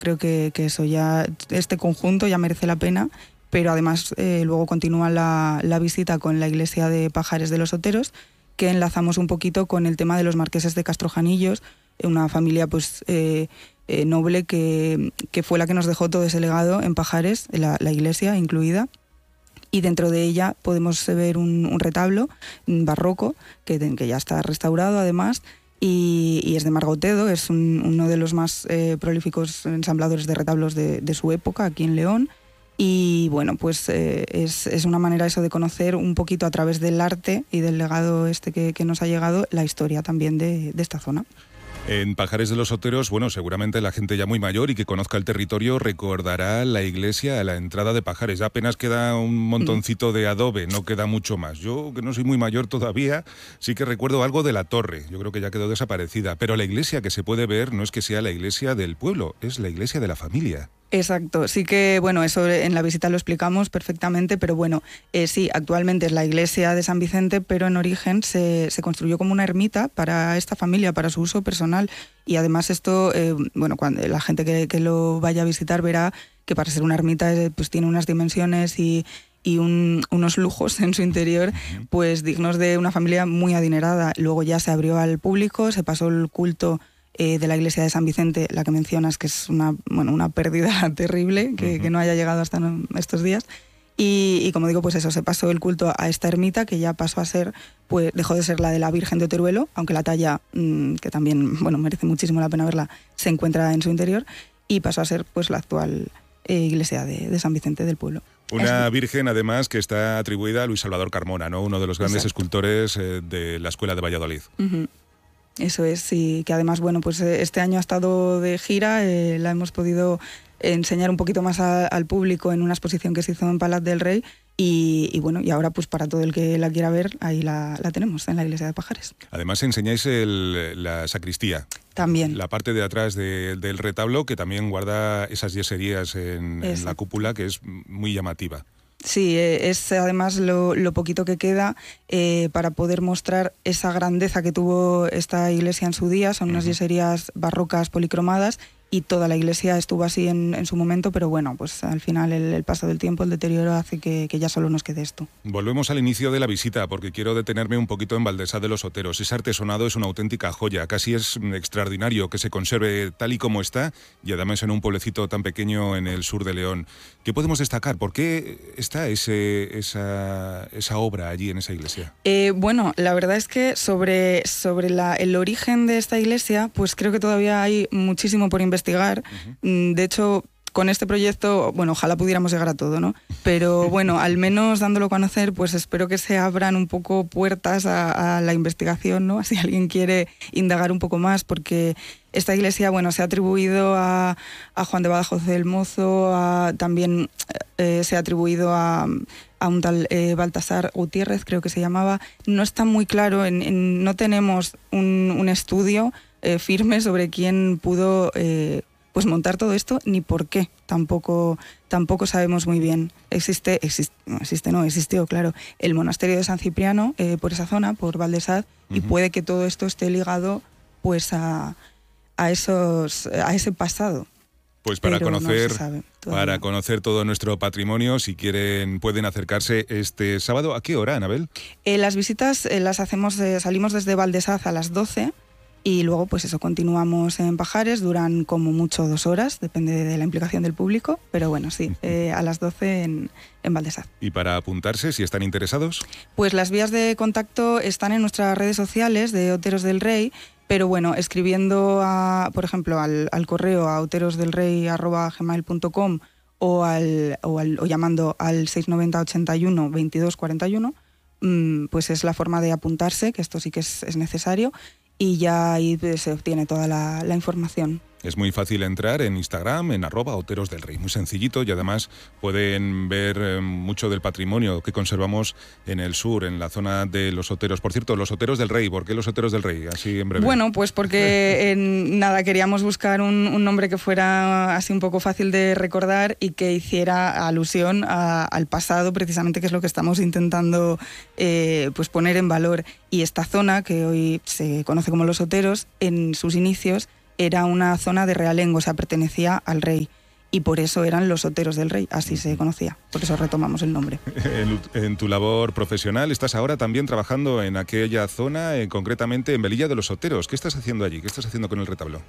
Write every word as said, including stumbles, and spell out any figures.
Creo que, que eso ya, este conjunto ya merece la pena, pero además eh, luego continúa la, la visita con la iglesia de Pajares de los Oteros, que enlazamos un poquito con el tema de los marqueses de Castrojanillos, una familia pues eh, eh, noble que, que fue la que nos dejó todo ese legado en Pajares, la, la iglesia incluida. Y dentro de ella podemos ver un, un retablo barroco que, que ya está restaurado además y, y es de Margotedo, es un, uno de los más eh, prolíficos ensambladores de retablos de, de su época aquí en León. Y bueno, pues eh, es, es una manera eso de conocer un poquito a través del arte y del legado este que, que nos ha llegado la historia también de, de esta zona. En Pajares de los Oteros, bueno, seguramente la gente ya muy mayor y que conozca el territorio recordará la iglesia a la entrada de Pajares. Ya apenas queda un montoncito de adobe, no queda mucho más. Yo, que no soy muy mayor todavía, sí que recuerdo algo de la torre. Yo creo que ya quedó desaparecida. Pero la iglesia que se puede ver no es que sea la iglesia del pueblo, es la iglesia de la familia. Exacto, sí que, bueno, eso en la visita lo explicamos perfectamente, pero bueno, eh, sí, actualmente es la iglesia de San Vicente, pero en origen se, se construyó como una ermita para esta familia, para su uso personal, y además esto, eh, bueno, cuando la gente que, que lo vaya a visitar verá que para ser una ermita eh, pues tiene unas dimensiones y, y un, unos lujos en su interior, pues dignos de una familia muy adinerada. Luego ya se abrió al público, se pasó el culto Eh, de la iglesia de San Vicente, la que mencionas, que es una, bueno, una pérdida terrible, que, uh-huh. que no haya llegado hasta no, estos días. Y, y como digo, pues eso, se pasó el culto a esta ermita, que ya pasó a ser, pues dejó de ser la de la Virgen de Teruelo, aunque la talla, mmm, que también, bueno, merece muchísimo la pena verla, se encuentra en su interior, y pasó a ser pues la actual eh, iglesia de, de San Vicente del pueblo. Una virgen, además, que está atribuida a Luis Salvador Carmona, ¿no? Uno de los grandes Exacto. escultores eh, de la Escuela de Valladolid. Uh-huh. Eso es, y que además, bueno, pues este año ha estado de gira, eh, la hemos podido enseñar un poquito más a, al público en una exposición que se hizo en Palat del Rey y, y bueno, y ahora pues para todo el que la quiera ver, ahí la, la tenemos en la iglesia de Pajares. Además enseñáis el, la sacristía. También. La parte de atrás de, del retablo que también guarda esas yeserías en, en la cúpula, que es muy llamativa. Sí, es además lo, lo poquito que queda eh, para poder mostrar esa grandeza que tuvo esta iglesia en su día. Son unas yeserías barrocas policromadas y toda la iglesia estuvo así en, en su momento, pero bueno, pues al final el, el paso del tiempo, el deterioro hace que, que ya solo nos quede esto. Volvemos al inicio de la visita porque quiero detenerme un poquito en Valdesá de los Oteros. Ese artesonado es una auténtica joya, casi es extraordinario que se conserve tal y como está y además en un pueblecito tan pequeño en el sur de León. ¿Qué podemos destacar? ¿Por qué está ese, esa, esa obra allí en esa iglesia? Eh, bueno, la verdad es que sobre, sobre la, el origen de esta iglesia, pues creo que todavía hay muchísimo por investigar. Uh-huh. De hecho, con este proyecto, bueno, ojalá pudiéramos llegar a todo, ¿no? Pero bueno, al menos dándolo a conocer, pues espero que se abran un poco puertas a, a la investigación, ¿no? Si alguien quiere indagar un poco más, porque esta iglesia, bueno, se ha atribuido a, a Juan de Badajoz del Mozo, a, también eh, se ha atribuido a, a un tal eh, Baltasar Gutiérrez, creo que se llamaba. No está muy claro, en, en, no tenemos un, un estudio eh, firme sobre quién pudo eh, pues montar todo esto, ni por qué. Tampoco, tampoco sabemos muy bien. Existe, existe, no existe, no, existió, claro, el monasterio de San Cipriano eh, por esa zona, por Valdesat, uh-huh. y puede que todo esto esté ligado pues a, a, esos, a ese pasado. Pues para conocer, no sabe, para conocer todo nuestro patrimonio, si quieren, pueden acercarse este sábado. ¿A qué hora, Anabel? Eh, las visitas eh, las hacemos, eh, salimos desde Valdesat a las doce y luego, pues eso, continuamos en Pajares, duran como mucho dos horas, depende de la implicación del público, pero bueno, sí, eh, a las doce en, en Valdesat. ¿Y para apuntarse, si están interesados? Pues las vías de contacto están en nuestras redes sociales de Oteros del Rey, pero bueno, escribiendo, a, por ejemplo, al, al correo a oterosdelrey arroba gmail punto com o, al, o, al, o llamando al seis noventa ochenta y uno veintidós cuarenta y uno, mmm, pues es la forma de apuntarse, que esto sí que es, es necesario, y ya ahí se obtiene toda la, la información. Es muy fácil entrar en Instagram, en arroba Oteros del Rey, muy sencillito, y además pueden ver eh, mucho del patrimonio que conservamos en el sur, en la zona de los Oteros. Por cierto, los Oteros del Rey, ¿por qué los Oteros del Rey? Así en breve. Bueno, pues porque en, nada, queríamos buscar un, un nombre que fuera así un poco fácil de recordar y que hiciera alusión a, al pasado, precisamente, que es lo que estamos intentando eh, pues poner en valor. Y esta zona, que hoy se conoce como los Oteros, en sus inicios era una zona de realengo, o sea, pertenecía al rey. Y por eso eran los Oteros del Rey, así se conocía, por eso retomamos el nombre. En, en tu labor profesional estás ahora también trabajando en aquella zona, eh, concretamente en Velilla de los Oteros. ¿Qué estás haciendo allí? ¿Qué estás haciendo con el retablo?